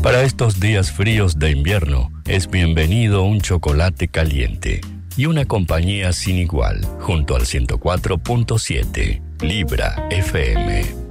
Para estos días fríos de invierno, es bienvenido un chocolate caliente y una compañía sin igual, junto al 104.7 Libra FM.